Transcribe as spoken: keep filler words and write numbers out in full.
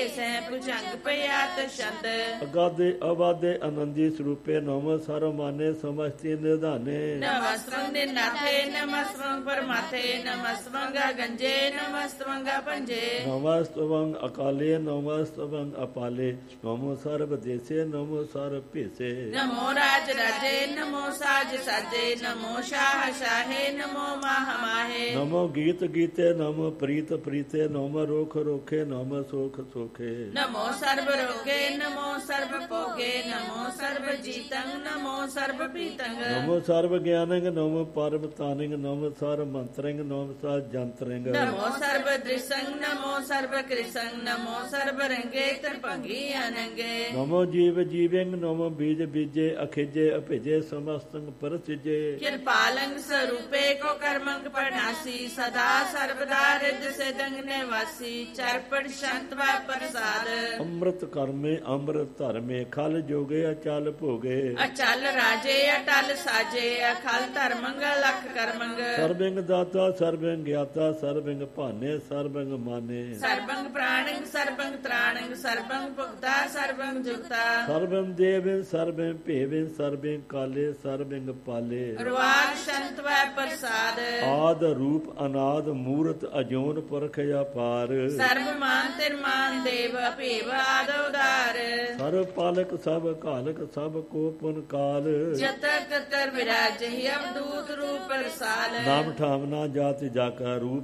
ਸਹਿ ਭੁਜੰਗ ਪਿਆਤ ਛੰਦ ਅਗਾਧੇ ਅਵਾਧੇ ਆਨੰਦੀ ਸਰੂਪੇ ਨਮ ਸਰਵ ਮਾਨੇ ਸਮਸਤੀ ਨਿਧਾਨੇ ਨਮਸਤੰ ਨਿਨਾਥੇ ਨਮਸਤੰ ਪਰਮਾਥੇ ਨਮਸਤੰ ਗੰਜੇ ਨਮਸਤੰ ਪੰਜੇ ਨਮਸਤਵੰ ਅਕਾਲੇ ਨਮਸਤਵੰ ਅਪਾਲੇ ਨਮੋ ਸਰਬ ਦੇਸੇ ਨਮੋ ਸਰਬ ਭੇਸੇ ਨਮੋ ਰਾਜ ਰਾਜੇ ਨਮੋ ਸਾਜ ਸਾਜੇ ਨਮੋ ਸ਼ਾਹ ਸ਼ਾਹੇ ਨਮੋ ਮਾਹ ਮਾਹੇ ਨਮੋ ਗੀਤ ਗੀਤੇ ਨਮੋ ਪ੍ਰੀਤ ਪ੍ਰੀਤੇ ਨਮੋ ਰੋਖ ਰੋਖੇ ਨਮੋ ਸੋਖ ਸੋਖੇ ਨਮੋ ਸਰਬ ਰੋਗੇ ਨਮੋ ਸਰਬ ਭੋਗੇ ਨਮੋ ਸਰਬ ਜੀਤੰ ਨਮੋ ਸਰਬ ਪੀਤੰ ਨਮੋ ਸਰਬ ਗਿਆਨੰਗ ਨਮੋ ਪਰਮ ਤਾਨੰਗ ਨਮੋ ਸਰਬ ਮੰਤਰੰਗ ਨਮੋ ਸਰਬ ਜੰਤਰੰਗ ਨਮੋ ਸਰਬ ਦ੍ਰਿਸ਼ੰ ਨਮੋ ਸਰਬ ਕ੍ਰਿਸ਼ੰ ਨਮੋ ਸਰਬ ਰੰਗੇ ਤਰਪੰਗੀ ਅਨੰਗੇ ਨਮੋ ਜੀਵ ਜੀਵੰਗ ਨਮੋ ਬੀਜ ਬੀਜੇ ਅਖਿਜੇ ਅਭਿਜੇ ਸਮਸਤੰਗ ਪਰਸਿਜੇ ਕਿਰਪਾਲੰਗ ਸਰੂਪੇ ਕੋ ਕਰਮੰਗ ਪਰਨਾਸੀ ਸਦਾ ਸਰਬਦਾ ਰਿਦ ਸਿਦੰਗ ਨਿਵਾਸੀ ਚਰਪੜ ਸ਼ੰਤ ਵੈ ਪ੍ਰਸਾਦ ਅੰਮ੍ਰਿਤ ਕਰਮੇ ਅੰਮ੍ਰਿਤ ਧਰਮੇ ਖਲ ਜੋਗੇ ਅਚਲ ਭੋਗੇ ਅਚਲ ਰਾਜੇ ਅਟਲ ਸਾਜੇ ਅਖਲ ਧਰਮੰਗ ਲਖ ਕਰਮੰਗ ਸਰਬੰਗ ਦਾਤਾ ਸਰਬੰਗ ਗਿਆਤਾ ਸਰਬੰਗ ਭਾਨੇ ਸਰਬੰਗ ਮਾਨੇ ਸਰਬੰਗ ਪ੍ਰਾਣੰਗ ਸਰਬੰਗ ਤ੍ਰਾਣੰਗ ਸਰਬੰਗ ਭੁਗਤਾ ਸਰਬੰਗ ਜੁਗਤਾ ਸਰਬੰ ਦੇਵੰ ਸਰਬੰ ਭੇਵੰ ਸਰਬੰ ਕਾਲੇ ਸਰਬੰਗ ਪਾਲੇ ਰਵਾਗ ਸ਼ੰਤ ਵੈ ਪ੍ਰਸਾਦ ਆਦ ਰੂਪ ਅਨਾਦ ਮੂਰਤ ਅਜੋਨ ਪੁਰਖ ਅਪਾਰ ਸਰਬ ਮਾਨ ਤਿਰ ਮਾਨ ਦੇਵ ਭੇਵ ਆਦ ਉਦਾਰ ਸਰਬ ਪਾਲਕ ਸਭ ਘਾਲਕ ਸਭ ਕੋ ਪੁਨ ਕਾਲ ਜਤ ਕਤਰ ਵਿਰਾਜਹਿ ਅਵਧੂਤ ਰੂਪ ਰਸਾਲ ਨਾਮ ਠਾਮ ਨਾ ਜਾਤ ਜਾ ਕਾ ਰੂਪ